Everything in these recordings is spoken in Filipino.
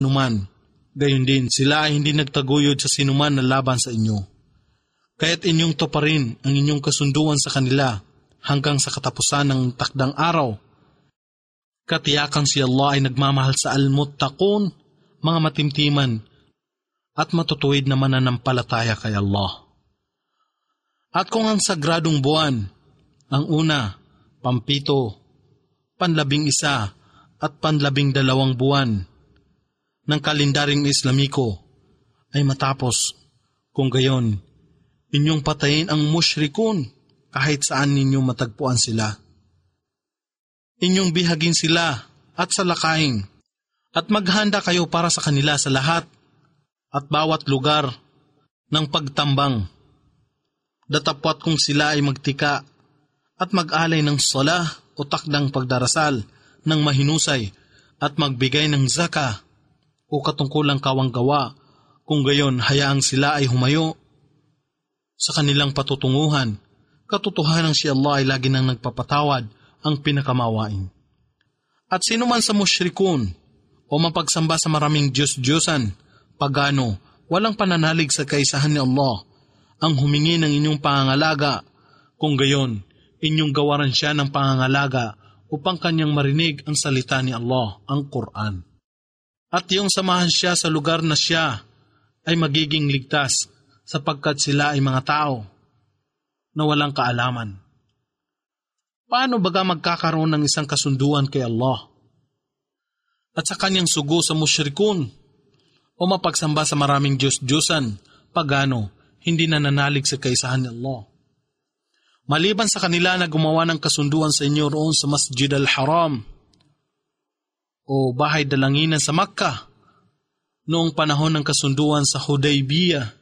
sinuman. Gayon din, sila ay hindi nagtaguyod sa sinuman na laban sa inyo. Kaya't inyong tuparin ang inyong kasunduan sa kanila hanggang sa katapusan ng takdang araw. Katiyakan si Allah ay nagmamahal sa al-muttaqun, mga matimtiman, at matutuwid na mananampalataya kay Allah. At kung ang sagradong buwan, ang una, pampito, panlabing isa, at panlabing dalawang buwan ng kalendaryong Islamiko ay matapos, kung gayon, inyong patayin ang musyrikun kahit saan ninyo matagpuan sila. Inyong bihagin sila at salakayin at maghanda kayo para sa kanila sa lahat at bawat lugar ng pagtambang. Datapwat kung sila ay magtika at mag-alay ng salah o takdang pagdarasal ng mahinusay at magbigay ng zaka o katungkulang kawanggawa, kung gayon hayaang sila ay humayo sa kanilang patutunguhan. Katotohanan si Allah ay lagi nang nagpapatawad ang pinakamawain. At sino man sa musyrikun o mapagsamba sa maraming Diyos-Diyosan, pagano, walang pananalig sa kaisahan ni Allah, ang humingi ng inyong pangangalaga, kung gayon, inyong gawaran siya ng pangangalaga upang kanyang marinig ang salita ni Allah, ang Quran. At iyong samahan siya sa lugar na siya ay magiging ligtas sapagkat sila ay mga tao na walang kaalaman. Paano baga magkakaroon ng isang kasunduan kay Allah at sa kanyang sugo sa musyrikun o mapagsamba sa maraming Diyos-Diyosan, pagano, hindi nananalig sa kaisahan ni Allah? Maliban sa kanila na gumawa ng kasunduan sa inyo roon sa Masjid al-Haram o bahay dalanginan sa Makkah noong panahon ng kasunduan sa Hudaybiyah,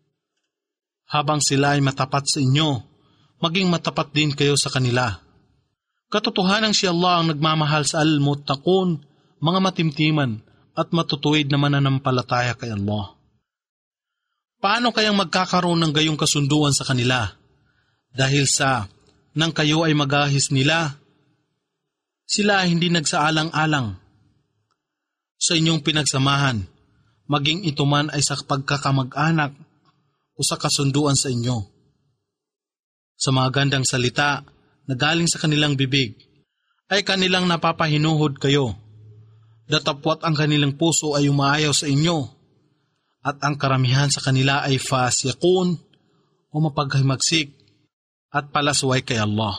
habang sila ay matapat sa inyo, maging matapat din kayo sa kanila. Katotohanan si Allah ang nagmamahal sa al-muttaqun, mga matimtiman at matutuwid na mananampalataya kay Allah. Paano kayang magkakaroon ng gayong kasunduan sa kanila? Dahil sa nang kayo ay magahis nila, sila ay hindi nagsaalang-alang sa inyong pinagsamahan, maging ito man ay sa pagkakamag-anak o sa kasunduan sa inyo. Sa mga gandang salita na galing sa kanilang bibig, ay kanilang napapahinuhod kayo. Datapwat ang kanilang puso ay umaayaw sa inyo, at ang karamihan sa kanila ay fasiqun o mapaghimagsik at palasway kay Allah.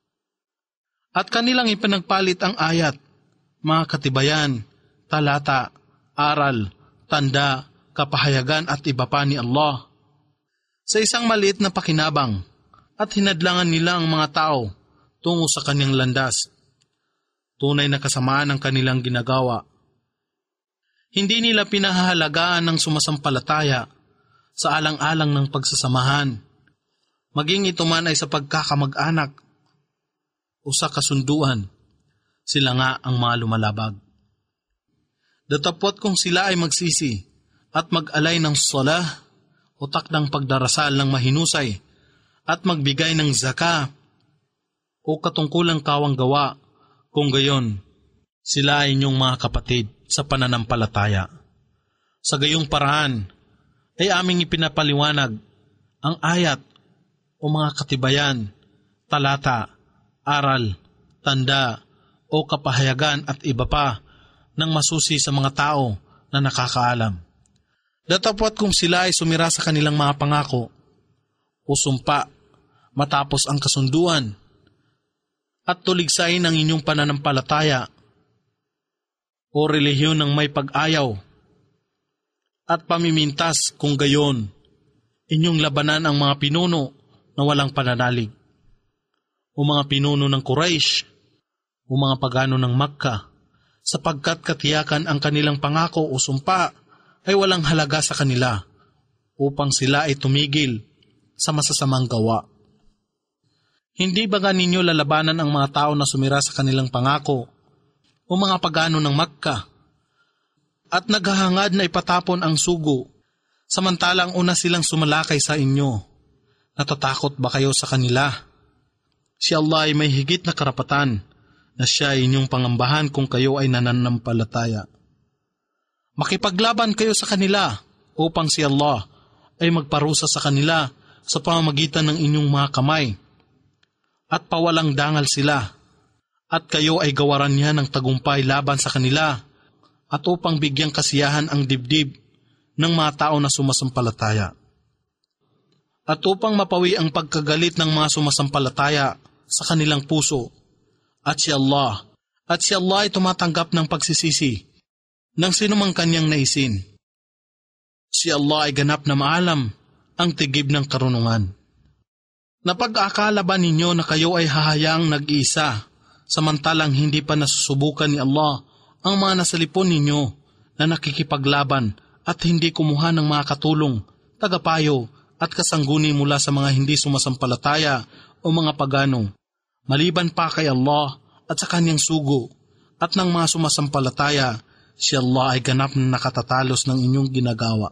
At kanilang ipinagpalit ang ayat, mga katibayan, talata, aral, tanda, kapahayagan at iba pa ni Allah sa isang maliit na pakinabang, at hinadlangan nila ang mga tao tungo sa kanyang landas. Tunay na kasamaan ang kanilang ginagawa. Hindi nila pinahahalagaan ng sumasampalataya sa alang-alang ng pagsasamahan, maging ito man ay sa pagkakamag-anak o sa kasunduan, sila nga ang mga lumalabag. Datapwat kung sila ay magsisi at mag-alay ng salah o takdang pagdarasal ng mahinusay at magbigay ng zaka o katungkulang kawanggawa, kung gayon, sila ay inyong mga kapatid sa pananampalataya. Sa gayong paraan, ay aming ipinapaliwanag ang ayat o mga katibayan, talata, aral, tanda, o kapahayagan at iba pa ng masusi sa mga tao na nakakaalam. Datapwat kung sila ay sumira sa kanilang mga pangako o sumpa matapos ang kasunduan at tuligsain ang inyong pananampalataya o relihiyon ng may pag-ayaw at pamimintas, kung gayon, inyong labanan ang mga pinuno na walang pananalig o mga pinuno ng Quraysh o mga pagano ng Makkah, sapagkat katiyakan ang kanilang pangako o sumpa ay walang halaga sa kanila upang sila ay tumigil sa masasamang gawa. Hindi ba ninyo lalabanan ang mga tao na sumira sa kanilang pangako o mga pagano ng Makkah at naghahangad na ipatapon ang sugo, samantalang una silang sumalakay sa inyo? Natatakot ba kayo sa kanila? Si Allah ay may higit na karapatan na siya ay inyong pangambahan kung kayo ay nananampalataya. Makipaglaban kayo sa kanila upang si Allah ay magparusa sa kanila sa pamamagitan ng inyong mga kamay at pawalang dangal sila, at kayo ay gawaran niya ng tagumpay laban sa kanila at upang bigyang kasiyahan ang dibdib ng mga tao na sumasampalataya. At upang mapawi ang pagkagalit ng mga sumasampalataya sa kanilang puso. At si Allah ay tumatanggap ng pagsisisi ng sinumang kanyang naisin. Si Allah ay ganap na maalam ang tigib ng karunungan. Napag-akala ba ninyo na kayo ay hahayaang nag-iisa, samantalang hindi pa nasusubukan ni Allah ang mga nasalipon ninyo na nakikipaglaban at hindi kumuha ng mga katulong, tagapayo at kasangguni mula sa mga hindi sumasampalataya o mga pagano, maliban pa kay Allah at sa kanyang sugo at ng mga sumasampalataya, si Allah ay ganap na nakatatalos ng inyong ginagawa.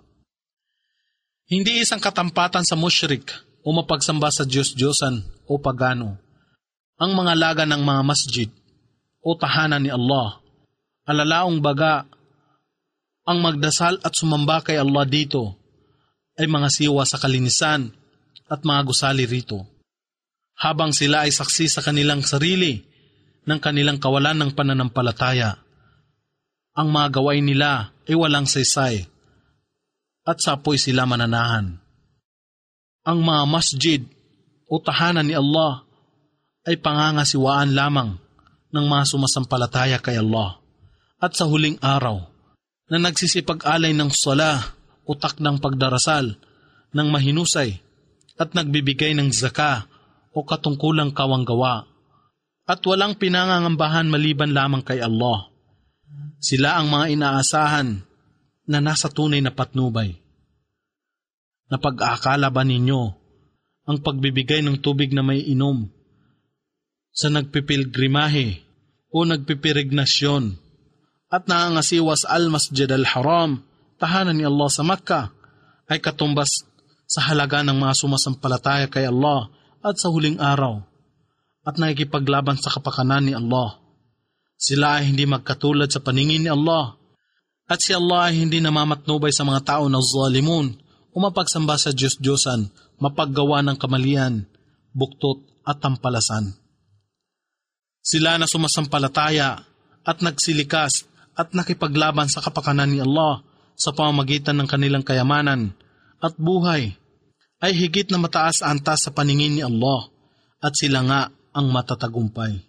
Hindi isang katampatan sa musyrik o mapagsamba sa Diyos-Diyosan o pagano ang mga laga ng mga masjid o tahanan ni Allah. Alalaong baga, ang magdasal at sumamba kay Allah dito ay mga siwa sa kalinisan at mga gusali rito. Habang sila ay saksi sa kanilang sarili ng kanilang kawalan ng pananampalataya, ang mga gawain nila ay walang saysay at sapoy sila mananahan. Ang mga masjid o tahanan ni Allah ay pangangasiwaan lamang ng mga sumasampalataya kay Allah. At sa huling araw, na nagsisipag-alay ng sala o takdang pagdarasal ng mahinusay at nagbibigay ng zaka o katungkulang kawanggawa at walang pinangangambahan maliban lamang kay Allah. Sila ang mga inaasahan na nasa tunay na patnubay. Napag-aakala ba ninyo ang pagbibigay ng tubig na may inom sa nagpipilgrimahe o nagpipirignasyon at naangasiwa sa Al-Masjid Al-Haram, tahanan ni Allah sa Makkah, ay katumbas sa halaga ng mga sumasampalataya kay Allah at sa huling araw at nakikipaglaban sa kapakanan ni Allah. Sila ay hindi magkatulad sa paningin ni Allah at si Allah ay hindi namamatnubay sa mga tao na zalimun o mapagsamba sa Diyos-Diyosan, mapaggawa ng kamalian, buktot at tampalasan. Sila na sumasampalataya at nagsilikas at nakipaglaban sa kapakanan ni Allah sa pamamagitan ng kanilang kayamanan at buhay ay higit na mataas antas sa paningin ni Allah at sila nga ang matatagumpay.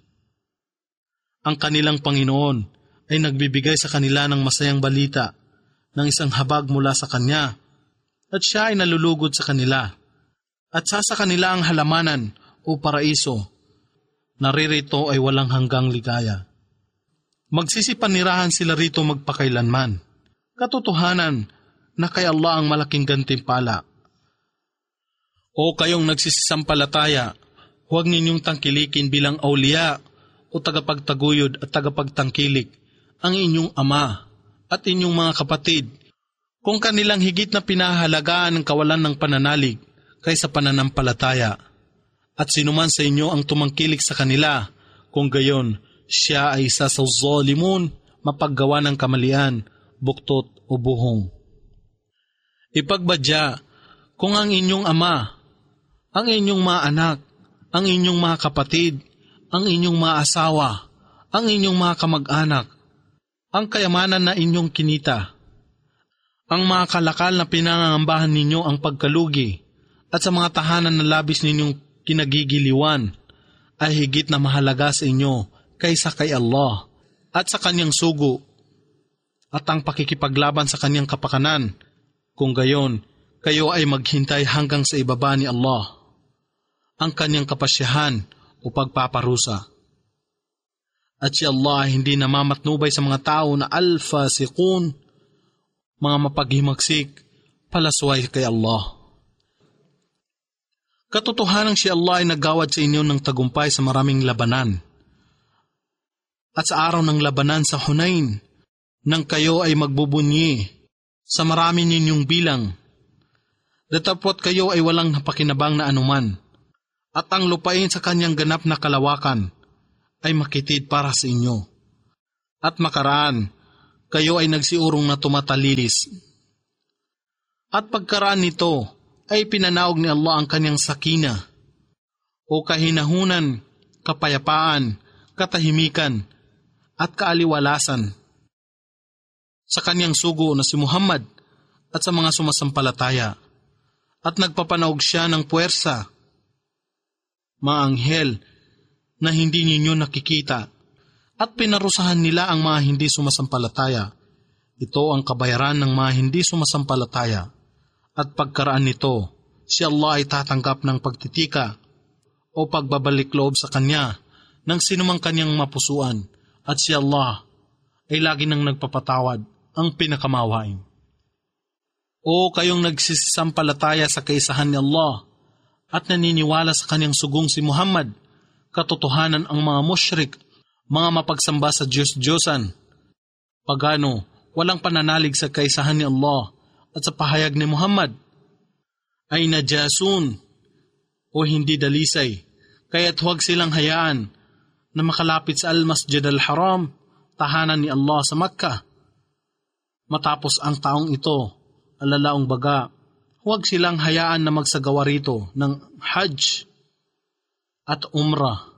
Ang kanilang Panginoon ay nagbibigay sa kanila ng masayang balita ng isang habag mula sa Kanya at siya ay nalulugod sa kanila at sa kanila ang halamanan o paraiso. Naririto ay walang hanggang ligaya. Magsisipanirahan sila rito magpakailanman. Katotohanan na kay Allah ang malaking gantimpala. O kayong nagsisisampalataya, huwag ninyong tangkilikin bilang awliya o tagapagtaguyod at tagapagtangkilik ang inyong ama at inyong mga kapatid kung kanilang higit na pinahalagaan ng kawalan ng pananalig kaysa pananampalataya. At sinuman sa inyo ang tumangkilik sa kanila, kung gayon, siya ay isa sa zalimun, mapaggawa ng kamalian, buktot o buhong. Ipagbadya kung ang inyong ama, ang inyong mga anak, ang inyong mga kapatid, ang inyong mga asawa, ang inyong mga kamag-anak, ang kayamanan na inyong kinita, ang mga kalakal na pinangangambahan ninyo ang pagkalugi, at sa mga tahanan na labis ninyong kinagigiliwan, ay higit na mahalaga sa inyo kaysa kay Allah at sa kanyang sugo at ang pakikipaglaban sa kanyang kapakanan. Kung gayon, kayo ay maghintay hanggang sa ibaba ni Allah ang kanyang kapasyahan o pagpaparusa. At si Allah ay hindi namamatnubay sa mga tao na al-fasiqun, mga mapaghimagsik, palasway kay Allah. Katotohanan si Allah ay nagawad sa inyo ng tagumpay sa maraming labanan. At sa araw ng labanan sa Hunain, nang kayo ay magbubunyi sa marami ninyong bilang, datapot kayo ay walang napakinabang na anuman, at ang lupain sa kanyang ganap na kalawakan ay makitid para sa inyo. At makaraan, kayo ay nagsiurong na tumatalilis. At pagkaraan nito ay pinanaog ni Allah ang kanyang sakina o kahinahunan, kapayapaan, katahimikan at kaaliwalasan sa kanyang sugo na si Muhammad at sa mga sumasampalataya. At nagpapanaog siya ng puwersa, mga anghel na hindi ninyo nakikita, at pinarusahan nila ang mga hindi sumasampalataya. Ito ang kabayaran ng mga hindi sumasampalataya. At pagkaraan nito, si Allah ay tatanggap ng pagtitika o pagbabalik loob sa kanya ng sinumang kanyang mapusuan, at si Allah ay lagi nang nagpapatawad, ang pinakamawain. O kayong nagsisisampalataya sa kaisahan ni Allah at naniniwala sa kanyang sugong si Muhammad, katotohanan ang mga musyrik, mga mapagsamba sa Diyos-Diyosan, pagano, walang pananalig sa kaisahan ni Allah at sa pahayag ni Muhammad, ay najasun o hindi dalisay, kaya't huwag silang hayaan na makalapit sa Al-Masjid Al-Haram, tahanan ni Allah sa Makkah. Matapos ang taong ito, alalaong baga, huwag silang hayaan na magsagawa rito ng Hajj at Umrah.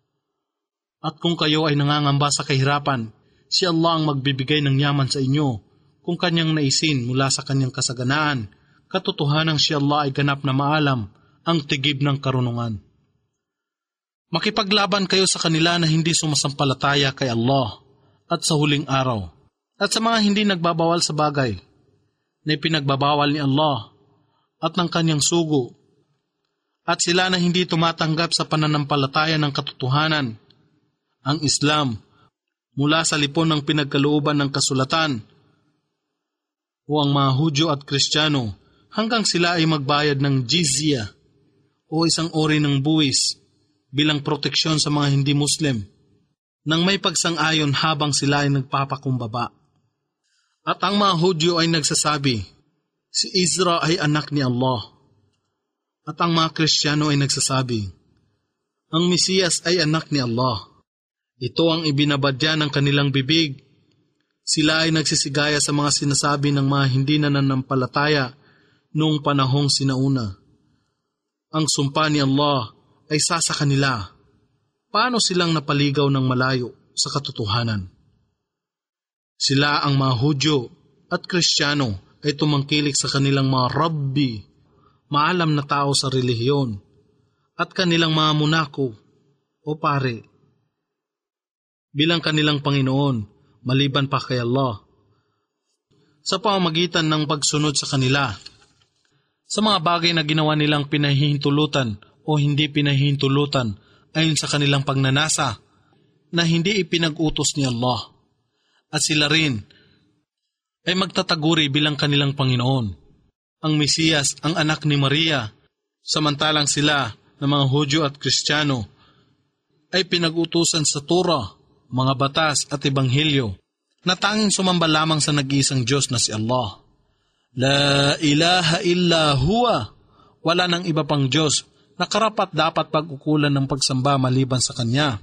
At kung kayo ay nangangamba sa kahirapan, si Allah ang magbibigay ng yaman sa inyo kung kanyang naisin mula sa kanyang kasaganaan. Katotohanang si Allah ay ganap na maalam ang tigib ng karunungan. Makipaglaban kayo sa kanila na hindi sumasampalataya kay Allah at sa huling araw, at sa mga hindi nagbabawal sa bagay na ipinagbabawal ni Allah at ng kanyang sugo, at sila na hindi tumatanggap sa pananampalataya ng katotohanan, ang Islam, mula sa lipon ng pinagkalooban ng kasulatan, o ang mga Hudyo at Kristiyano, hanggang sila ay magbayad ng jizya o isang uri ng buwis bilang proteksyon sa mga hindi Muslim, nang may pagsang-ayon habang sila ay nagpapakumbaba. At ang mga Hudyo ay nagsasabi, si Isra ay anak ni Allah. At ang mga Kristiyano ay nagsasabi, ang Mesiyas ay anak ni Allah. Ito ang ibinabadya ng kanilang bibig. Sila ay nagsisigaya sa mga sinasabi ng mga hindi nananampalataya noong panahong sinauna. Ang sumpa ni Allah ay sa kanila. Paano silang napaligaw ng malayo sa katotohanan? Sila ang mga Hudyo at Kristiyano ay tumangkilik sa kanilang mga rabbi, maalam na tao sa relihiyon, at kanilang mga munako o pare, bilang kanilang Panginoon, maliban pa kay Allah, sa pamamagitan ng pagsunod sa kanila, sa mga bagay na ginawa nilang pinahihintulutan o hindi pinahihintulutan ayon sa kanilang pagnanasa, na hindi ipinag-utos ni Allah. At sila rin ay magtataguri bilang kanilang Panginoon, ang Mesiyas, ang anak ni Maria, samantalang sila na mga Hudyo at Kristiyano ay pinag-utusan sa Torah, mga batas at Ebanghelyo, na tanging sumamba lamang sa nag-iisang Diyos na si Allah. La ilaha illa huwa, wala nang iba pang Diyos na karapat dapat pag-ukulan ng pagsamba maliban sa Kanya.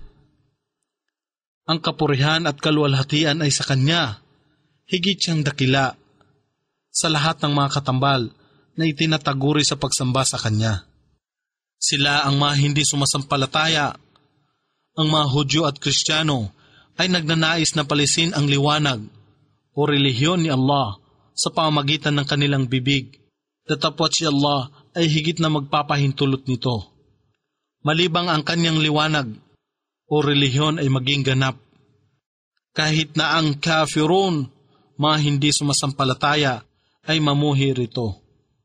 Ang kapurihan at kaluwalhatian ay sa Kanya, higit siyang dakila sa lahat ng mga katambal na itinataguri sa pagsamba sa Kanya. Sila ang mga hindi sumasampalataya. Ang mga Hudyo at Kristiyano ay nagnanais na palisin ang liwanag o relihiyon ni Allah sa pamamagitan ng kanilang bibig. Datapwat si Allah ay higit na magpapahintulot nito, malibang ang kanyang liwanag o relihiyon ay maging ganap. Kahit na ang kafirun, mga hindi sumasampalataya, ay mamuhi rito.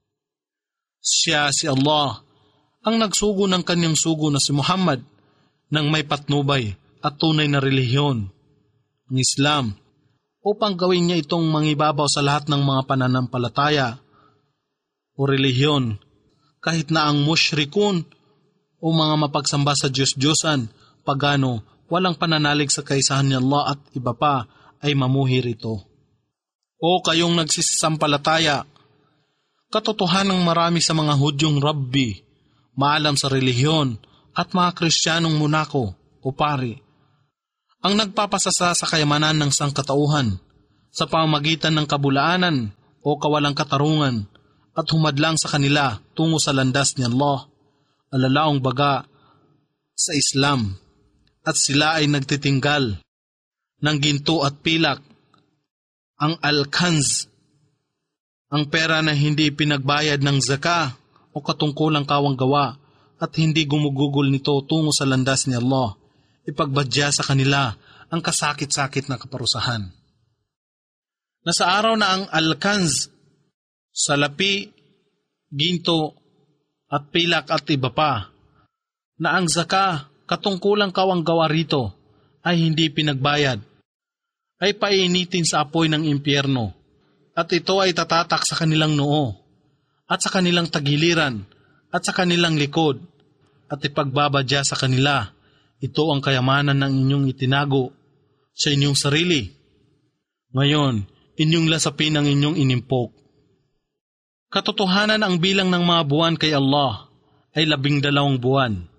Siya si Allah ang nagsugo ng kanyang sugo na si Muhammad nang may patnubay at tunay na relihiyon, ang Islam, upang gawin niya itong mangibabaw sa lahat ng mga pananampalataya o relihiyon, kahit na ang mushrikun o mga mapagsamba sa Diyos-Diyosan, pagano, walang pananalig sa kaisahan ni Allah at iba pa ay mamuhi rito. O kayong nagsisisampalataya, katotohanang marami sa mga Hudyong rabbi, maalam sa relihiyon at mga Kristiyanong munako o pari, ang nagpapasasa sa kayamanan ng sangkatauhan sa pamamagitan ng kabulaanan o kawalang katarungan at humadlang sa kanila tungo sa landas ni Allah, alalaong baga sa Islam, at sila ay nagtitinggal ng ginto at pilak, ang al-kanz, ang pera na hindi pinagbayad ng zaka o katungkulang kawanggawa at hindi gumugugol nito tungo sa landas ni Allah, ipagbadya sa kanila ang kasakit-sakit na kaparusahan. Na sa araw na ang al-kanz, salapi, ginto, at pilak at iba pa, na ang zaka, katungkulang kawanggawa rito, ay hindi pinagbayad, ay painitin sa apoy ng impyerno, at ito ay tatatak sa kanilang noo, at sa kanilang tagiliran, at sa kanilang likod, at ipagbabadya sa kanila, ito ang kayamanan ng inyong itinago sa inyong sarili. Ngayon, inyong lasapin ang inyong inimpok. Katotohanan ang bilang ng mga buwan kay Allah ay 12 buwan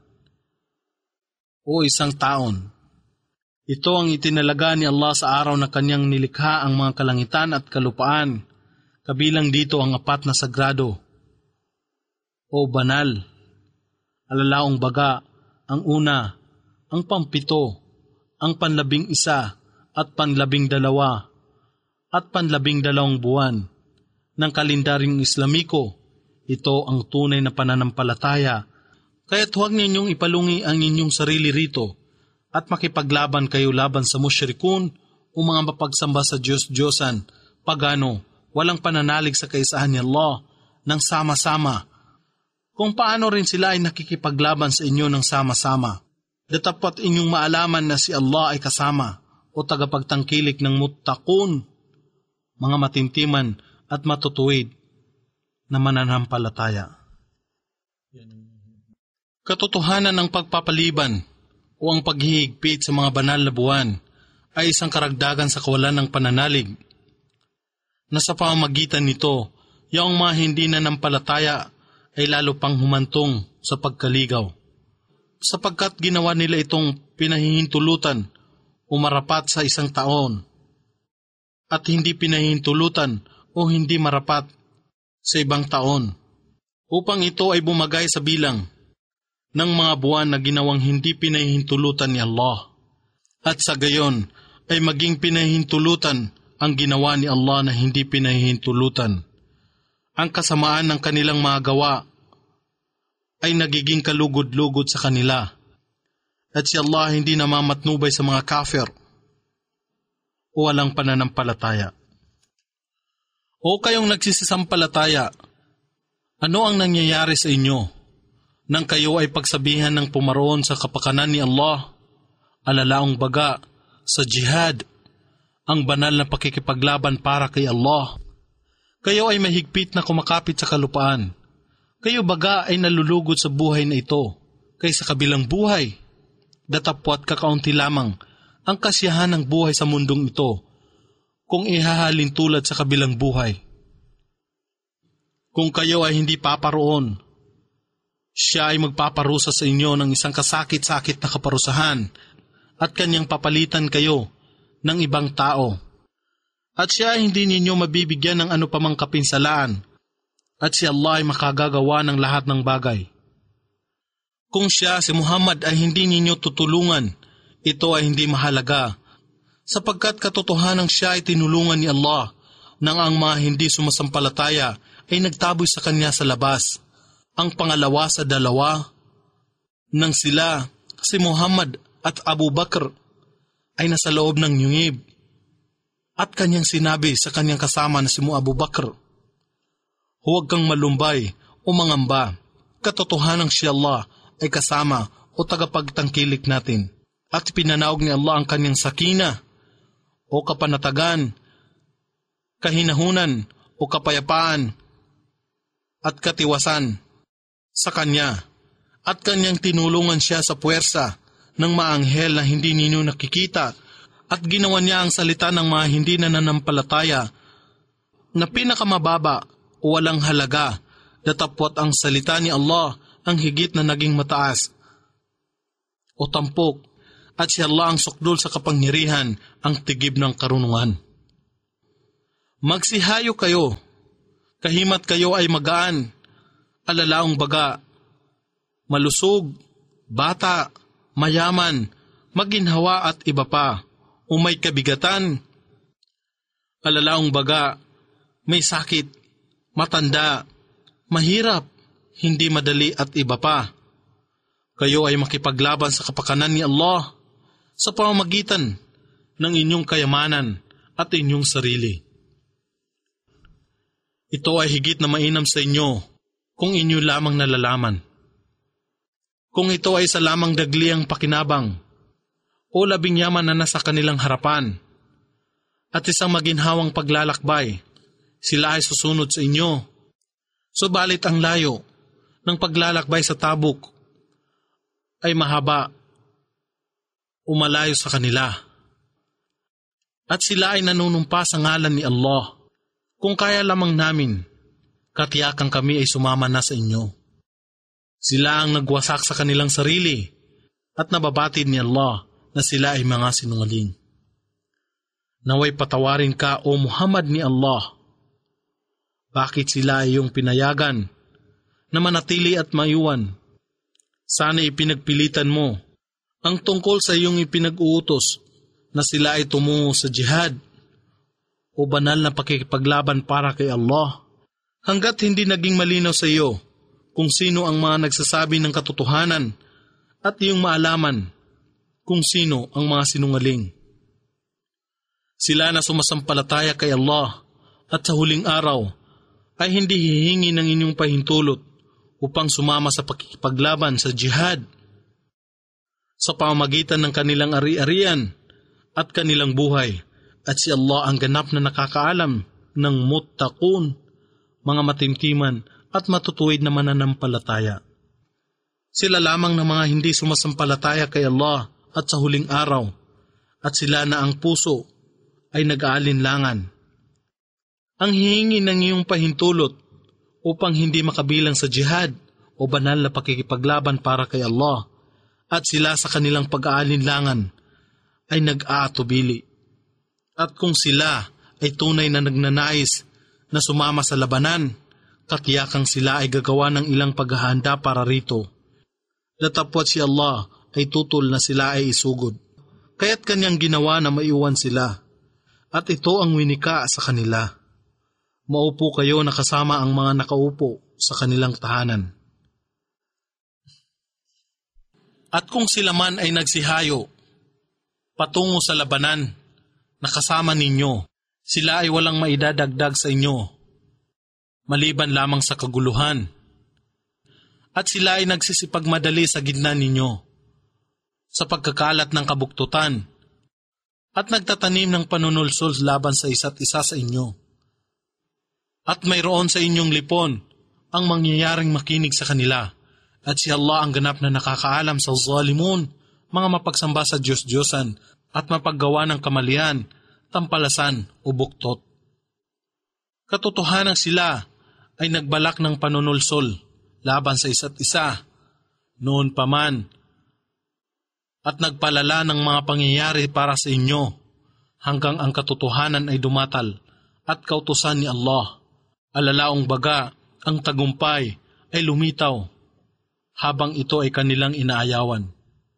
o 1 taon. Ito ang itinalaga ni Allah sa araw na kanyang nilikha ang mga kalangitan at kalupaan, kabilang dito ang 4 na sagrado o banal. Alalaong baga, ang una, ang pang-7, ang pan-11 at pan-12 at pan-12 buwan ng kalendaryong Islamiko. Ito ang tunay na pananampalataya. Kaya't huwag ninyong ipalungi ang inyong sarili rito at makipaglaban kayo laban sa musyrikun o mga mapagsamba sa Diyos-Diyosan, pagano, walang pananalig sa kaisahan ni Allah ng sama-sama. Kung paano rin sila ay nakikipaglaban sa inyo ng sama-sama. Datapot inyong maalaman na si Allah ay kasama o tagapagtangkilik ng muttaqun, mga matintiman at matutuwid na mananampalataya. Katotohanan ng pagpapaliban o ang paghihigpit sa mga banal na buwan ay isang karagdagan sa kawalan ng pananalig, na sa pamamagitan nito, yung mga hindi nanampalataya ay lalo pang humantong sa pagkaligaw, sapagkat ginawa nila itong pinahihintulutan o marapat sa 1 taon, at hindi pinahihintulutan o hindi marapat sa ibang taon, upang ito ay bumagay sa bilang ng mga buwan na ginawang hindi pinahihintulutan ni Allah, at sa gayon ay maging pinahihintulutan ang ginawa ni Allah na hindi pinahihintulutan. Ang kasamaan ng kanilang mga gawa ay nagiging kalugod-lugod sa kanila, at si Allah hindi namamatnubay sa mga kafir o walang pananampalataya. O kayong nagsisisampalataya, ano ang nangyayari sa inyo nang kayo ay pagsabihan ng pumaroon sa kapakanan ni Allah, alalaong baga sa jihad, ang banal na pakikipaglaban para kay Allah? Kayo ay mahigpit na kumakapit sa kalupaan. Kayo baga ay nalulugod sa buhay na ito kaysa kabilang buhay. Datapwat kakaunti lamang ang kasiyahan ng buhay sa mundong ito kung ihahalin tulad sa kabilang buhay. Kung kayo ay hindi paparoon, siya ay magpaparusa sa inyo ng isang kasakit-sakit na kaparusahan at kanyang papalitan kayo ng ibang tao. At siya ay hindi ninyo mabibigyan ng ano pamang kapinsalaan, at si Allah ay makagagawa ng lahat ng bagay. Kung siya, si Muhammad, ay hindi ninyo tutulungan, ito ay hindi mahalaga, sapagkat katotohanan siya ay tinulungan ni Allah nang ang mga hindi sumasampalataya ay nagtaboy sa kanya sa labas. Ang pangalawa sa dalawa nang sila, si Muhammad at Abu Bakr, ay nasa loob ng yungib. At kanyang sinabi sa kanyang kasama na si Abu Bakr, huwag kang malumbay o mangamba, katotohanang si Allah ay kasama o tagapagtangkilik natin. At pinanaog ni Allah ang kanyang sakina o kapanatagan, kahinahunan o kapayapaan at katiwasan sa kanya, at kanyang tinulungan siya sa puwersa ng maanghel na hindi ninyo nakikita, at ginawa niya ang salita ng mga hindi nananampalataya na pinakamababa o walang halaga, datapwat ang salita ni Allah ang higit na naging mataas o tampok, at si Allah ang sukdul sa kapangyarihan, ang tigib ng karunungan. Magsihayo kayo, kahimat kayo ay magaan, alalaong baga, malusog, bata, mayaman, maginhawa at iba pa, o may kabigatan, alalaong baga, may sakit, matanda, mahirap, hindi madali at iba pa. Kayo ay makipaglaban sa kapakanan ni Allah sa pamamagitan ng inyong kayamanan at inyong sarili. Ito ay higit na mainam sa inyo kung inyo lamang nalalaman. Kung ito ay sa lamang dagliang pakinabang o labing yaman na nasa kanilang harapan at isang maginhawang paglalakbay, sila ay susunod sa inyo. Subalit ang layo ng paglalakbay sa Tabuk ay mahaba o malayo sa kanila. At sila ay nanunumpa sa ngalan ni Allah. Kung kaya lamang namin, katiyakan kami ay sumama na sa inyo. Sila ang nagwasak sa kanilang sarili at nababatid ni Allah na sila ay mga sinungaling. Naway patawarin ka, O Muhammad ni Allah. Bakit sila ay iyong pinayagan na manatili at maiwan? Sana ipinagpilitan mo ang tungkol sa iyong ipinag-uutos na sila ay tumungo sa jihad o banal na pakikipaglaban para kay Allah. Hanggat hindi naging malinaw sa iyo kung sino ang mga nagsasabi ng katotohanan at iyong maalaman kung sino ang mga sinungaling. Sila na sumasampalataya kay Allah at sa huling araw ay hindi hihingi ng inyong pahintulot upang sumama sa pakikipaglaban sa jihad sa pamamagitan ng kanilang ari-arian at kanilang buhay, at si Allah ang ganap na nakakaalam ng muttaqun, mga matimtiman at matutuwid na mananampalataya. Sila lamang ng mga hindi sumasampalataya kay Allah at sa huling araw, at sila na ang puso ay nag-aalinlangan. Ang hihingi ng iyong pahintulot upang hindi makabilang sa jihad o banal na pakikipaglaban para kay Allah, at sila sa kanilang pag-aalinlangan ay nag-aatubili. At kung sila ay tunay na nagnanais na sumama sa labanan, katiyakang sila ay gagawa ng ilang paghahanda para rito. Datapwat si Allah ay tutol na sila ay isugod, kaya't kanyang ginawa na maiwan sila, at ito ang winika sa kanila. Maupo kayo na kasama ang mga nakaupo sa kanilang tahanan. At kung sila man ay nagsihayo patungo sa labanan na kasama ninyo, sila ay walang maidadagdag sa inyo, maliban lamang sa kaguluhan. At sila ay nagsisipagmadali sa gitna ninyo, sa pagkakalat ng kabuktutan, at nagtatanim ng panunulsol laban sa isa't isa sa inyo. At mayroon sa inyong lipon ang mangyayaring makinig sa kanila, at si Allah ang ganap na nakakaalam sa zalimun, mga mapagsamba sa Diyos-Diyosan at mapaggawa ng kamalian, tampalasan o buktot. Katotohanan sila ay nagbalak ng panunulsol laban sa isa't isa noon pa man, at nagpalala ng mga pangyayari para sa inyo hanggang ang katotohanan ay dumatal at kautusan ni Allah. Alalaong baga, ang tagumpay ay lumitaw habang ito ay kanilang inaayawan.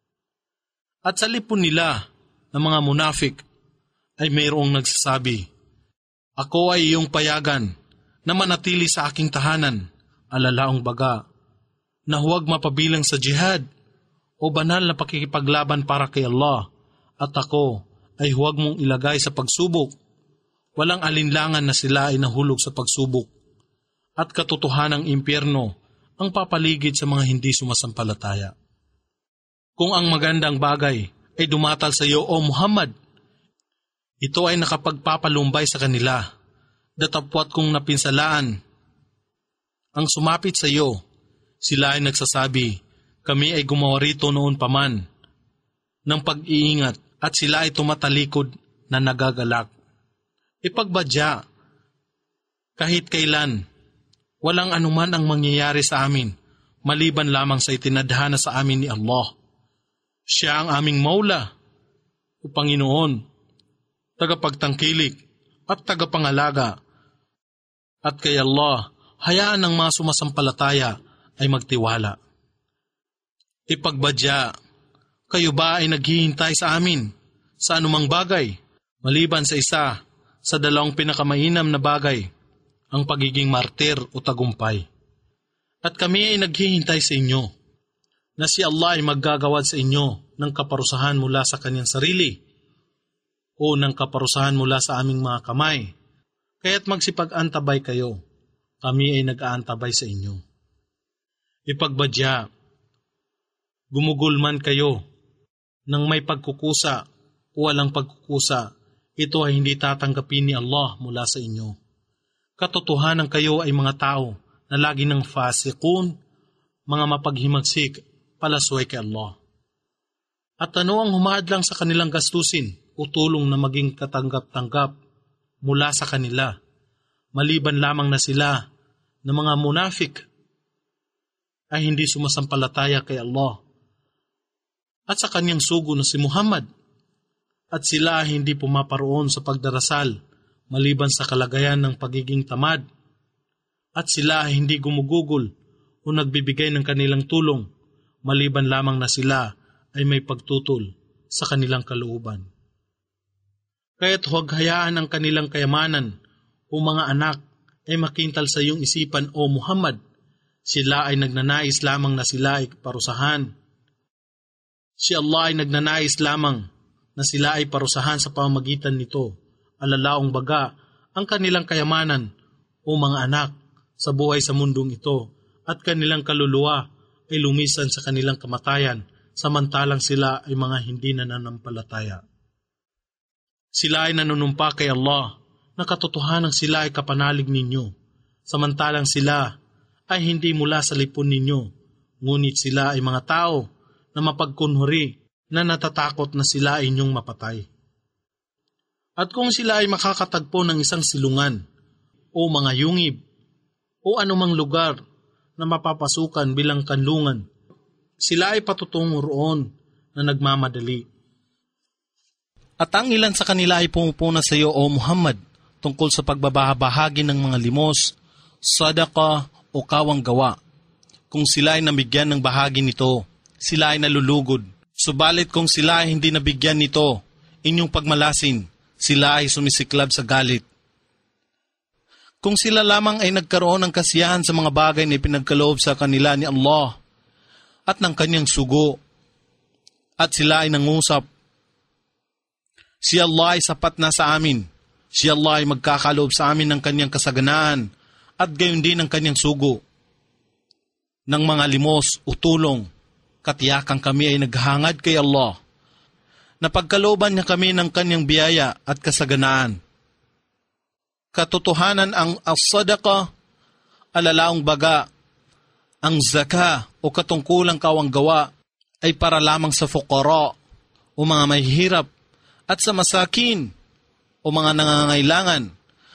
At sa lipon nila ng mga munafik ay mayroong nagsasabi, "Ako ay iyong payagan na manatili sa aking tahanan," alalaong baga, na huwag mapabilang sa jihad o banal na pakikipaglaban para kay Allah, at ako ay huwag mong ilagay sa pagsubok. Walang alinlangan na sila ay nahulog sa pagsubok, at katotohanang impyerno ang papaligid sa mga hindi sumasampalataya. Kung ang magandang bagay ay dumatal sa iyo, O Muhammad, ito ay nakapagpapalumbay sa kanila. Datapwat kung napinsalaan ang sumapit sa iyo, sila ay nagsasabi, "Kami ay gumawa rito noon paman ng pag-iingat," at sila ay tumatalikod na nagagalak. Ipagbadya, kahit kailan, walang anuman ang mangyayari sa amin, maliban lamang sa itinadhana sa amin ni Allah. Siya ang aming Maula, o Panginoon, tagapagtangkilik at tagapangalaga. At kay Allah, hayaan ng mga sumasampalataya ay magtiwala. Ipagbadya, kayo ba ay naghihintay sa amin sa anumang bagay, maliban sa isa sa dalawang pinakamainam na bagay, ang pagiging martir o tagumpay. At kami ay naghihintay sa inyo, na si Allah ay maggagawad sa inyo ng kaparusahan mula sa kanyang sarili o ng kaparusahan mula sa aming mga kamay. Kaya't magsipag-antabay kayo, kami ay nag-aantabay sa inyo. Ipagbadya, gumugulman kayo ng may pagkukusa o walang pagkukusa, ito ay hindi tatanggapin ni Allah mula sa inyo. Katotohanan kayo ay mga tao na lagi ng fasikun, mga mapaghimagsik, palasway kay Allah. At ano ang humahadlang sa kanilang gastusin o tulong na maging katanggap-tanggap mula sa kanila, maliban lamang na sila na mga munafik ay hindi sumasampalataya kay Allah at sa kanyang sugo na si Muhammad, at sila ay hindi pumaparoon sa pagdarasal maliban sa kalagayan ng pagiging tamad, at sila ay hindi gumugugol o nagbibigay ng kanilang tulong maliban lamang na sila ay may pagtutol sa kanilang kalooban. Kaya't huwag hayaan ang kanilang kayamanan o mga anak ay makintal sa iyong isipan o Muhammad. Sila ay nagnanais lamang na sila ay parusahan. Si Allah ay nagnanais lamang na sila ay parusahan sa pamamagitan nito, alalaong baga ang kanilang kayamanan o mga anak sa buhay sa mundong ito, at kanilang kaluluwa ay lumisan sa kanilang kamatayan, samantalang sila ay mga hindi nananampalataya. Sila ay nanunumpa kay Allah na katotohanang sila ay kapanalig ninyo, samantalang sila ay hindi mula sa lipon ninyo, ngunit sila ay mga tao na mapagkunhuri na natatakot na sila ay inyong mapatay. At kung sila ay makakatagpo ng isang silungan o mga yungib o anumang lugar na mapapasukan bilang kanlungan, sila ay patutungo roon na nagmamadali. At ang ilan sa kanila ay pumupuna sa iyo, O Muhammad, tungkol sa pagbabahagi ng mga limos, sadaka o kawang gawa. Kung sila ay nabigyan ng bahagi nito, sila ay nalulugod. Subalit kung sila ay hindi nabigyan nito, inyong pagmalasin, sila ay sumisiklab sa galit. Kung sila lamang ay nagkaroon ng kasiyahan sa mga bagay na ipinagkaloob sa kanila ni Allah at ng kanyang sugo, at sila ay nangusap, si Allah ay sapat na sa amin, si Allah ay magkakaloob sa amin ng kanyang kasaganaan at gayon din ng kanyang sugo, ng mga limos o tulong, katiyakang kami ay naghangad kay Allah, na pagkalooban niya kami ng kanyang biyaya at kasaganaan. Katotohanan ang as-sadaqa, alalaong baga, ang zaka o katungkulang kawang gawa ay para lamang sa fuqara o mga mahihirap at sa masakin o mga nangangailangan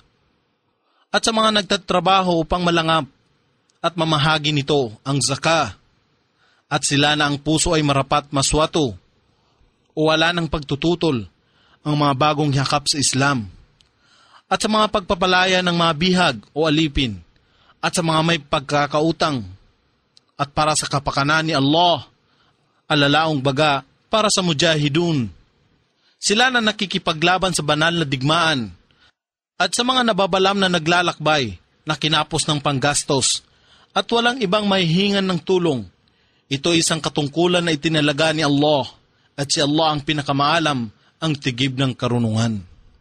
at sa mga nagtatrabaho upang malangap at mamahagi nito ang zaka, at sila na ang puso ay marapat maswato o wala ng pagtututol ang mga bagong yakap sa Islam, at sa mga pagpapalaya ng mga bihag o alipin, at sa mga may pagkakautang, at para sa kapakanan ni Allah, alalaong baga para sa mujahidun. Sila na nakikipaglaban sa banal na digmaan, at sa mga nababalam na naglalakbay na kinapos ng panggastos, at walang ibang mahihingan ng tulong. Ito isang katungkulan na itinalaga ni Allah, at si Allah ang pinakamaalam, ang tigib ng karunungan.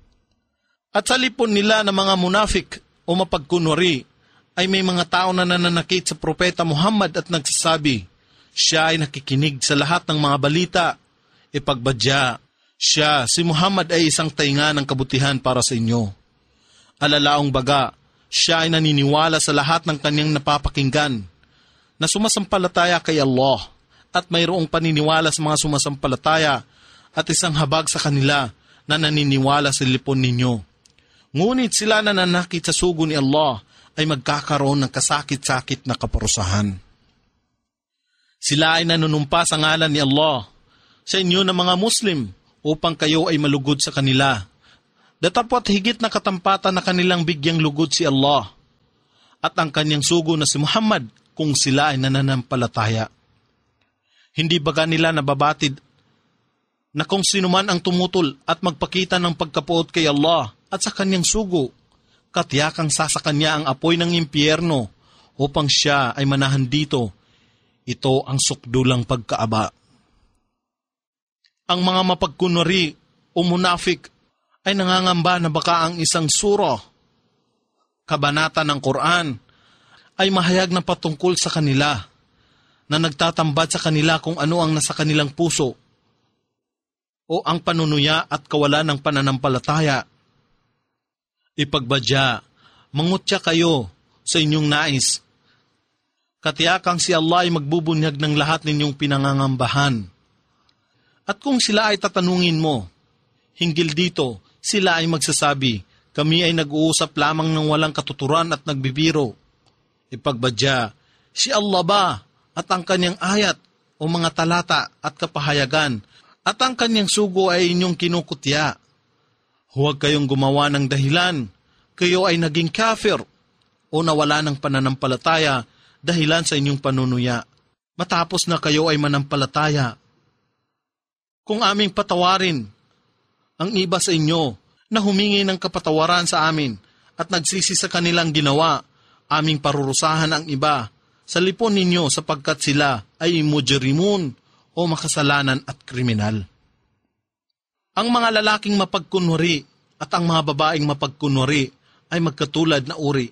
At sa lipon nila na mga munafik o mapagkunwari, ay may mga tao na nananakit sa Propeta Muhammad at nagsasabi, siya ay nakikinig sa lahat ng mga balita. Ipagbadya, siya, si Muhammad ay isang tainga ng kabutihan para sa inyo. Alalaong baga, siya ay naniniwala sa lahat ng kanyang napapakinggan, na sumasampalataya kay Allah, at mayroong paniniwala sa mga sumasampalataya, at isang habag sa kanila na naniniwala sa lipon ninyo. Ngunit sila na nanakit sa sugo ni Allah ay magkakaroon ng kasakit-sakit na kaparusahan. Sila ay nanunumpa sa ngalan ni Allah sa inyo na mga Muslim upang kayo ay malugod sa kanila. Datapwat higit na katampatan na kanilang bigyang lugod si Allah at ang kanyang sugo na si Muhammad kung sila ay nananampalataya. Hindi baga nila nababatid na kung sino man ang tumutol at magpakita ng pagkapuot kay Allah at sa kanyang sugo, katiyakang sasakan niya ang apoy ng impyerno upang siya ay manahan dito. Ito ang sukdulang pagkaaba. Ang mga mapagkunwari o munafik ay nangangamba na baka ang isang sura, kabanata ng Quran, ay mahayag na patungkol sa kanila, na nagtatambad sa kanila kung ano ang nasa kanilang puso, o ang panunuya at kawalan ng pananampalataya. Ipagbadya, mangutya kayo sa inyong nais. Katiyakang si Allah ay magbubunyag ng lahat ninyong pinangangambahan. At kung sila ay tatanungin mo, hinggil dito, sila ay magsasabi, kami ay nag-uusap lamang ng walang katuturan at nagbibiro. Ipagbadya, si Allah ba at ang kanyang ayat o mga talata at kapahayagan at ang kanyang sugo ay inyong kinukutya. Huwag kayong gumawa ng dahilan, kayo ay naging kafir o nawala ng pananampalataya dahilan sa inyong panunuya. Matapos na kayo ay manampalataya. Kung aming patawarin ang iba sa inyo na humingi ng kapatawaran sa amin at nagsisi sa kanilang ginawa, aming parurusahan ang iba sa lipon ninyo sapagkat sila ay mujrimun o makasalanan at kriminal. Ang mga lalaking mapagkunwari at ang mga babaeng mapagkunwari ay magkatulad na uri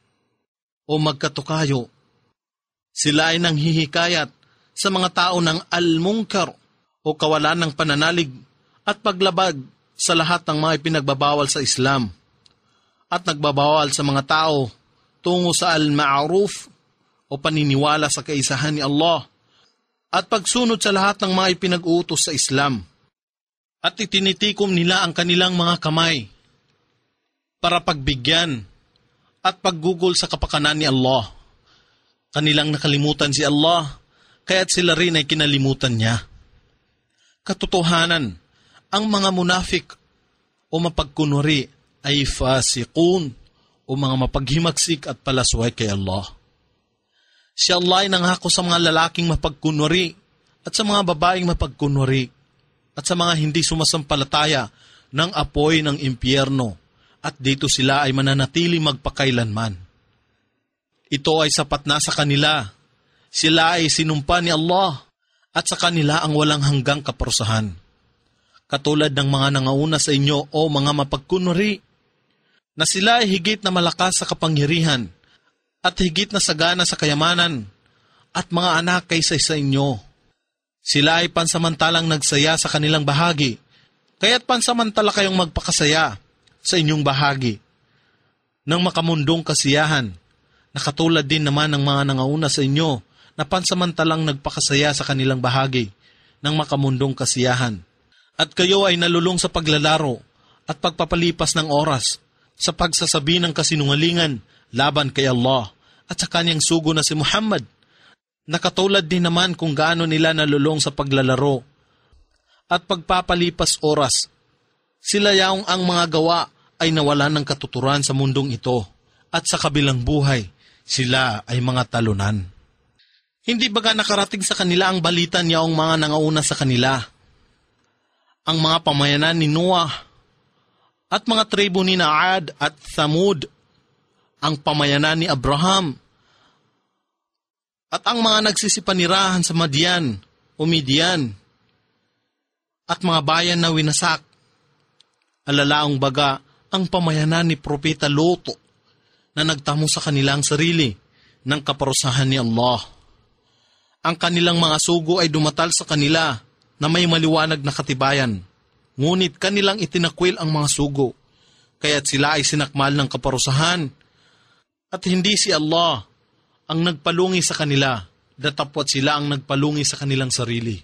o magkatukayo. Sila ay nanghihikayat sa mga tao ng al-munkar o kawalan ng pananalig at paglabag sa lahat ng mga ipinagbabawal sa Islam at nagbabawal sa mga tao tungo sa al-ma'ruf o paniniwala sa kaisahan ni Allah at pagsunod sa lahat ng mga ipinag-uutos sa Islam at itinitikom nila ang kanilang mga kamay para pagbigyan at paggugol sa kapakanan ni Allah. Kanilang nakalimutan si Allah kaya't sila rin ay kinalimutan niya. Katotohanan, ang mga munafik o mapagkunwari ay fasikun o mga mapaghimagsik at palasway kay Allah. Si Allah ay nangako sa mga lalaking mapagkunwari at sa mga babaeng mapagkunwari at sa mga hindi sumasampalataya ng apoy ng impyerno at dito sila ay mananatili magpakailanman. Ito ay sapat na sa kanila. Sila ay sinumpa ni Allah at sa kanila ang walang hanggang kaparusahan. Katulad ng mga nangauna sa inyo o mga mapagkunwari, na sila ay higit na malakas sa kapangyarihan at higit na sagana sa kayamanan at mga anak kaysa sa inyo. Sila ay pansamantalang nagsaya sa kanilang bahagi, kaya't pansamantala kayong magpakasaya sa inyong bahagi ng makamundong kasiyahan, na katulad din naman ng mga nangauna sa inyo na pansamantalang nagpakasaya sa kanilang bahagi ng makamundong kasiyahan. At kayo ay nalulong sa paglalaro at pagpapalipas ng oras sa pagsasabi ng kasinungalingan laban kay Allah at sa kanyang sugo na si Muhammad, na katulad din naman kung gaano nila nalulong sa paglalaro at pagpapalipas oras. Sila yaong ang mga gawa ay nawalan ng katuturan sa mundong ito at sa kabilang buhay, sila ay mga talunan. Hindi baga nakarating sa kanila ang balita niyaong mga nangauna sa kanila? Ang mga pamayanan ni Noah at mga tribo ni Aad at Thamud, ang pamayanan ni Abraham, at ang mga nagsisipanirahan sa Madian o Midian, at mga bayan na winasak. Alalaong baga ang pamayanan ni Propeta Lot na nagtamo sa kanilang sarili ng kaparusahan ni Allah. Ang kanilang mga sugo ay dumatal sa kanila na may maliwanag na katibayan, ngunit kanilang itinakwil ang mga sugo, kaya't sila ay sinakmal ng kaparusahan, at hindi si Allah ang nagpalungi sa kanila, datapwat sila ang nagpalungi sa kanilang sarili.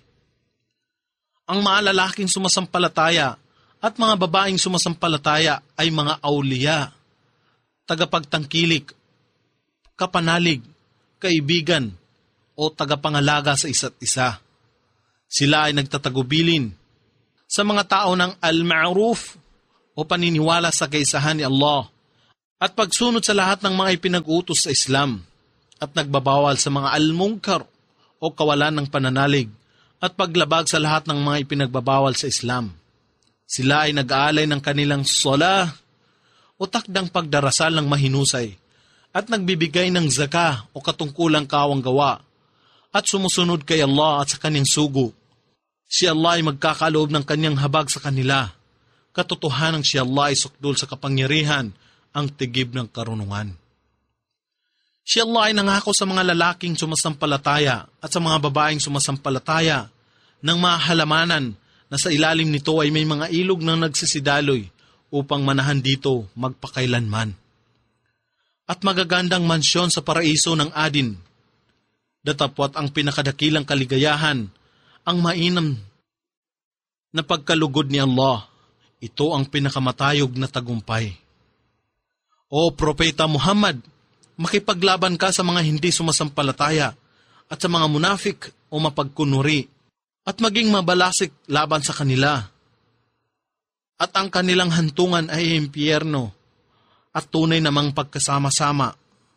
Ang mga lalaking sumasampalataya at mga babaeng sumasampalataya ay mga awliya, tagapagtangkilik, kapanalig, kaibigan, o tagapangalaga sa isa't isa. Sila ay nagtatagubilin sa mga tao ng al-ma'ruf o o paniniwala sa kaisahan ni Allah at pagsunod sa lahat ng mga ipinag-utos sa Islam at nagbabawal sa mga al-munkar o kawalan ng pananalig at paglabag sa lahat ng mga ipinagbabawal sa Islam. Sila ay nag-aalay ng kanilang salah o takdang pagdarasal ng mahinusay at nagbibigay ng zakah o katungkulang kawang gawa at sumusunod kay Allah at sa kanyang sugo. Si Allah ay magkakaloob ng kanyang habag sa kanila. Katotohanan si Allah ay sukdul sa kapangyarihan, ang tigib ng karunungan. Si Allah ay nangako sa mga lalaking sumasampalataya at sa mga babaeng sumasampalataya ng mahalamanan na sa ilalim nito ay may mga ilog na nagsisidaloy upang manahan dito magpakailanman. At magagandang mansyon sa paraiso ng Adin. Datapwat ang pinakadakilang kaligayahan, ang mainam na pagkalugod ni Allah. Ito ang pinakamatayog na tagumpay. O Propeta Muhammad, makipaglaban ka sa mga hindi sumasampalataya at sa mga munafik o mapagkunwari at maging mabalasik laban sa kanila. At ang kanilang hantungan ay impyerno at tunay namang pagkasama-sama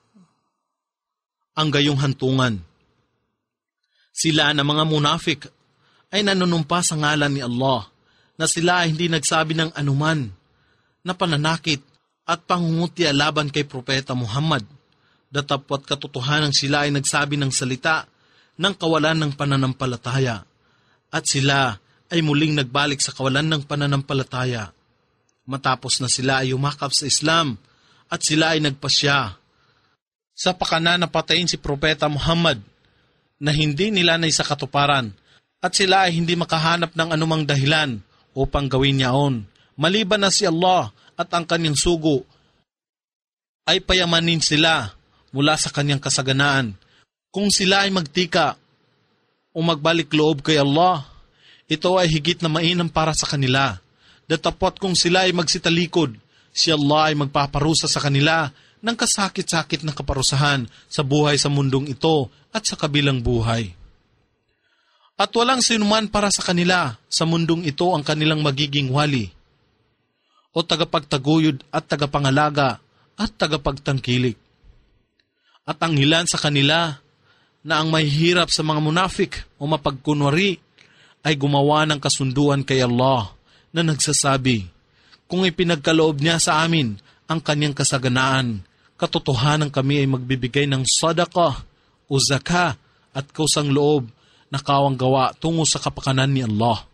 ang gayong hantungan. Sila na mga munafik ay nanunumpa sa ngalan ni Allah na sila ay hindi nagsabi ng anuman na pananakit at pangungutya laban kay Propeta Muhammad. Datapwat katotohanan sila ay nagsabi ng salita ng kawalan ng pananampalataya at sila ay muling nagbalik sa kawalan ng pananampalataya. Matapos na sila ay umakap sa Islam at sila ay nagpasya sa pakana na patayin si Propeta Muhammad na hindi nila naisakatuparan at sila ay hindi makahanap ng anumang dahilan upang gawin niyaon. Maliban na si Allah at ang kanyang sugo ay payamanin sila mula sa kanyang kasaganaan. Kung sila ay magtika o magbalik loob kay Allah, ito ay higit na mainam para sa kanila. Datapwat kung sila ay magsitalikod, si Allah ay magpaparusa sa kanila ng kasakit-sakit na kaparusahan sa buhay sa mundong ito at sa kabilang buhay. At walang sinuman para sa kanila sa mundong ito ang kanilang magiging wali o tagapagtaguyod at tagapangalaga at tagapagtangkilik. At ang ilan sa kanila na ang mahihirap sa mga munafik o mapagkunwari ay gumawa ng kasunduan kay Allah na nagsasabi, kung ipinagkaloob niya sa amin ang kanyang kasaganaan, katotohanan kami ay magbibigay ng sadaqah o zakah at kusang loob na kawang gawa tungo sa kapakanan ni Allah.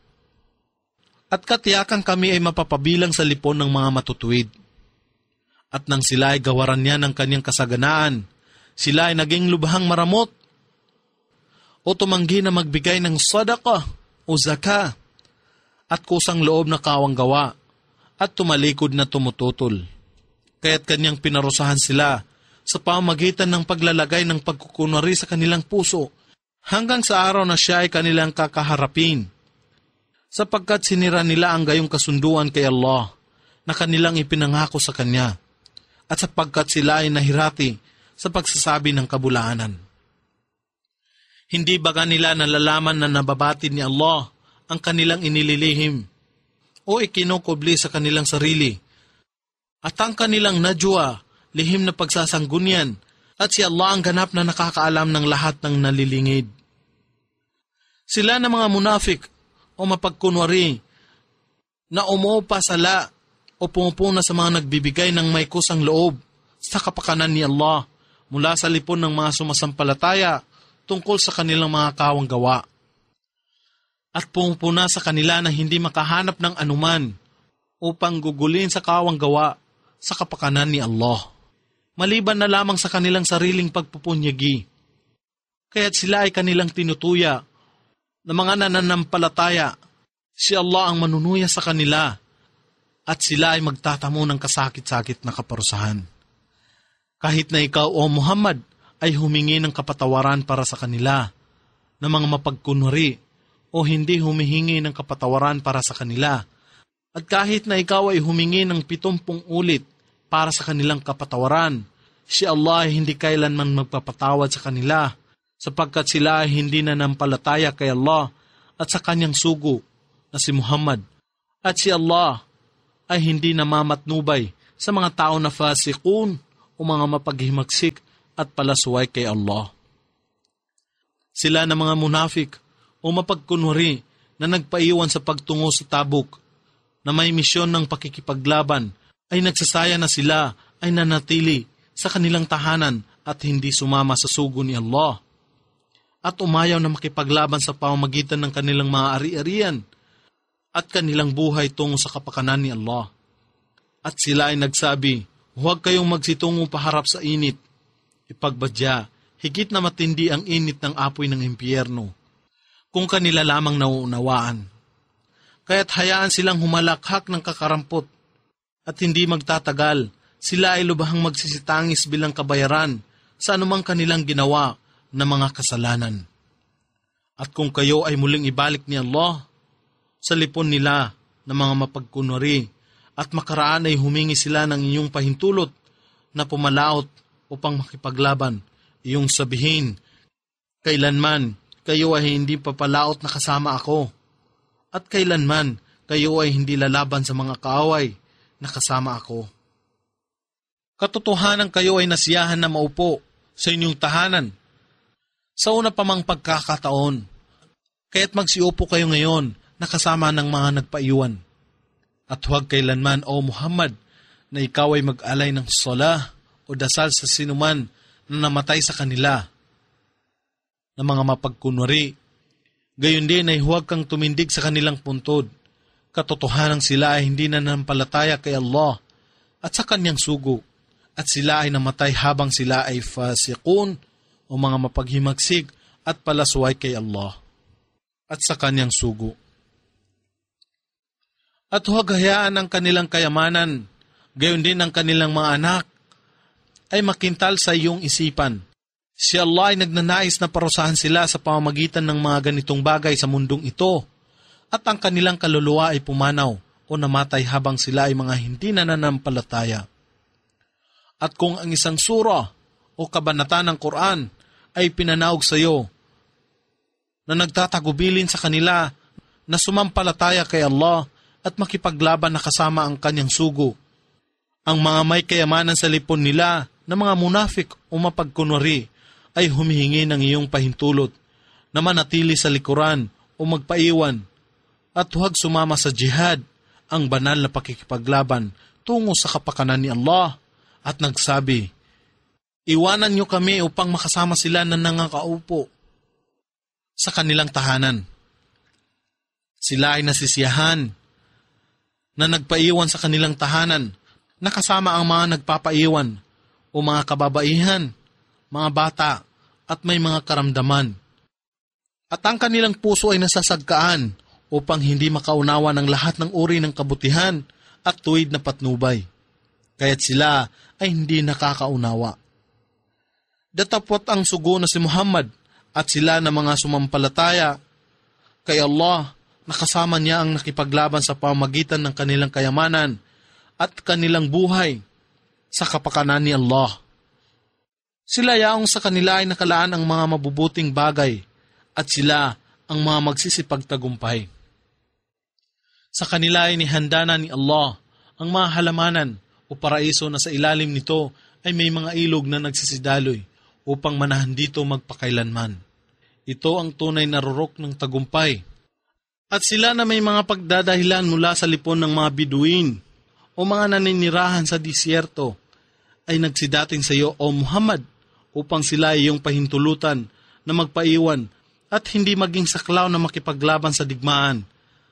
At katiyakan kami ay mapapabilang sa lipon ng mga matutuwid. At nang sila ay gawaran niya ng kanyang kasaganaan, sila ay naging lubhang maramot o tumanggi na magbigay ng sadaqah o zakah at kusang loob na kawang gawa at tumalikod na tumututol. Kaya't kanyang pinarusahan sila sa pamamagitan ng paglalagay ng pagkukunwari sa kanilang puso hanggang sa araw na siya ay kanilang kakaharapin, sapagkat sinira nila ang gayong kasunduan kay Allah na kanilang ipinangako sa Kanya, at sapagkat sila ay nahirati sa pagsasabi ng kabulaanan. Hindi baga nila nalalaman na nababati ni Allah ang kanilang inililihim o ikinukubli sa kanilang sarili, at ang kanilang najwa, lihim na pagsasanggunyan, at si Allah ang ganap na nakakaalam ng lahat ng nalilingid. Sila na mga munafik o mapagkunwari na umupasala o pumupuna sa mga nagbibigay ng may kusang loob sa kapakanan ni Allah mula sa lipon ng mga sumasampalataya tungkol sa kanilang mga kawang gawa. At pumupuna sa kanila na hindi makahanap ng anuman upang gugulin sa kawang gawa sa kapakanan ni Allah, maliban na lamang sa kanilang sariling pagpupunyagi. Kaya't sila ay kanilang tinutuya na mga nananampalataya, si Allah ang manunuya sa kanila at sila ay magtatamo ng kasakit-sakit na kaparusahan. Kahit na ikaw, O Muhammad, ay humingi ng kapatawaran para sa kanila na mga mapagkunwari o hindi humihingi ng kapatawaran para sa kanila, at kahit na ikaw ay humingi ng 70 ulit para sa kanilang kapatawaran, si Allah ay hindi kailanman magpapatawad sa kanila, sapagkat sila ay hindi nanampalataya kay Allah at sa kanyang sugo na si Muhammad. At si Allah ay hindi namamatnubay sa mga tao na fasikun o mga mapaghimagsik at palasuway kay Allah. Sila na mga munafik o mapagkunwari na nagpaiwan sa pagtungo sa Tabuk na may misyon ng pakikipaglaban ay nagsasaya na sila ay nanatili sa kanilang tahanan at hindi sumama sa sugo ni Allah at umayaw na makipaglaban sa pamamagitan ng kanilang mga ari-arian at kanilang buhay tungo sa kapakanan ni Allah. At sila ay nagsabi, huwag kayong magsitungo paharap sa init. Ipagbadya, higit na matindi ang init ng apoy ng impyerno, kung kanila lamang nauunawaan. Kaya't hayaan silang humalakhak ng kakarampot, at hindi magtatagal, sila ay lubhang magsisitangis bilang kabayaran sa anumang kanilang ginawa na mga kasalanan. At kung kayo ay muling ibalik ni Allah, sa lipon nila na mga mapagkunwari, at makaraan ay humingi sila ng inyong pahintulot na pumalaot upang makipaglaban, iyong sabihin, kailanman kayo ay hindi papalaot na kasama ako, at kailanman kayo ay hindi lalaban sa mga kaaway na kasama ako. Katotohanan kayo ay nasiyahan na maupo sa inyong tahanan sa una pa mang pagkakataon, kaya't magsiupo kayo ngayon na kasama ng mga nagpaiwan. At huwag kailanman, O Muhammad, na ikaw ay mag-alay ng salah o dasal sa sinuman na namatay sa kanila, na mga mapagkunwari. Gayon din ay huwag kang tumindig sa kanilang puntod. Katotohanan sila ay hindi nanampalataya kay Allah at sa kanyang sugo, at sila ay namatay habang sila ay fasikun o mga mapaghimagsik at palasway kay Allah at sa kanyang sugo. At huwag hayaan ang kanilang kayamanan, gayon din ang kanilang mga anak, ay makintal sa iyong isipan. Si Allah ay nagnanais na parusahan sila sa pamamagitan ng mga ganitong bagay sa mundong ito, at ang kanilang kaluluwa ay pumanaw o namatay habang sila ay mga hindi nananampalataya. At kung ang isang sura o kabanata ng Quran ay pinanaog sa iyo, na nagtatagubilin sa kanila na sumampalataya kay Allah, at makipaglaban na kasama ang kanyang sugo, ang mga may kayamanan sa lipon nila na mga munafik o mapagkunwari ay humihingi ng iyong pahintulot na manatili sa likuran o magpaiwan, at huwag sumama sa jihad, ang banal na pakikipaglaban tungo sa kapakanan ni Allah, at nagsabi, iwanan niyo kami upang makasama sila na nangakaupo sa kanilang tahanan. Sila ay nasisiyahan na nagpaiwan sa kanilang tahanan, nakasama ang mga nagpapaiwan o mga kababaihan, mga bata, at may mga karamdaman. At ang kanilang puso ay nasasagkaan upang hindi makaunawa ng lahat ng uri ng kabutihan at tuwid na patnubay. Kaya't sila ay hindi nakakaunawa. Datapot ang sugo na si Muhammad at sila na mga sumampalataya kay Allah, nakasama niya ang nakipaglaban sa pamamagitan ng kanilang kayamanan at kanilang buhay sa kapakanan ni Allah. Sila yaong sa kanila ay nakalaan ang mga mabubuting bagay at sila ang mga magsisipagtagumpay. Sa kanila ay nihanda na ni Allah ang mga halamanan o paraiso na sa ilalim nito ay may mga ilog na nagsisidaloy upang manahan dito magpakailanman. Ito ang tunay na rurok ng tagumpay. At sila na may mga pagdadahilan mula sa lipon ng mga biduin o mga naninirahan sa disyerto ay nagsidating sa iyo, O Muhammad, upang sila ay iyong pahintulutan na magpaiwan at hindi maging saklaw na makipaglaban sa digmaan.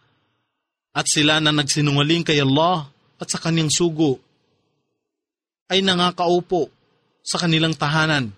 At sila na nagsinungaling kay Allah at sa kanyang sugo ay nangakaupo sa kanilang tahanan.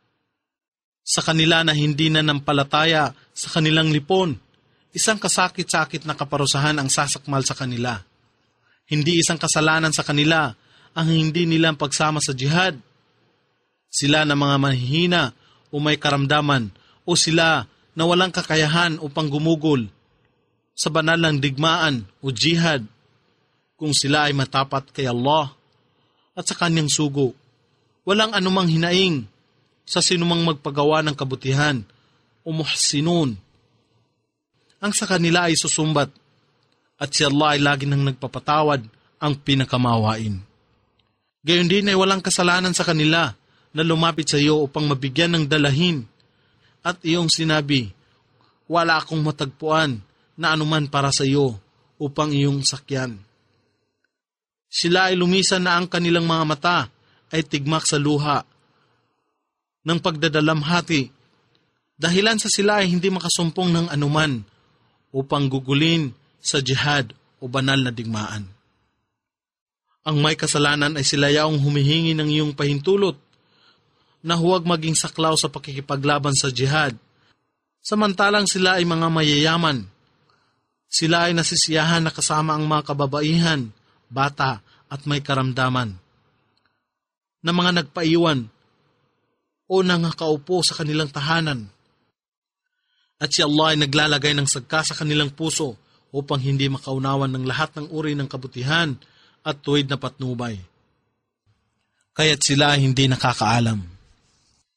Sa kanila na hindi na nampalataya sa kanilang lipon, isang kasakit-sakit na kaparusahan ang sasakmal sa kanila. Hindi isang kasalanan sa kanila ang hindi nilang pagsama sa jihad. Sila na mga mahihina o may karamdaman o sila na walang kakayahan upang gumugol sa banal ng digmaan o jihad, kung sila ay matapat kay Allah at sa kanyang sugo. Walang anumang hinaing sa sinumang magpagawa ng kabutihan o muhsinun. Ang sa kanila ay susumbat, at si Allah ay lagi nang nagpapatawad ang pinakamawain. Gayon din ay walang kasalanan sa kanila na lumapit sa iyo upang mabigyan ng dalahin. At iyong sinabi, wala akong matagpuan na anuman para sa iyo upang iyong sakyan. Sila ay lumisan na ang kanilang mga mata ay tigmak sa luha ng pagdadalamhati, dahilan sa sila ay hindi makasumpong ng anuman upang gugulin sa jihad o banal na digmaan. Ang may kasalanan ay sila yaong humihingi ng iyong pahintulot na huwag maging saklaw sa pakikipaglaban sa jihad, samantalang sila ay mga mayayaman. Sila ay nasisiyahan na kasama ang mga kababaihan, bata at may karamdaman, na mga nagpaiwan o nangakaupo sa kanilang tahanan. At si Allah ay naglalagay ng sagka sa kanilang puso upang hindi makaunawan ng lahat ng uri ng kabutihan at tuwid na patnubay. Kaya't sila ay hindi nakakaalam.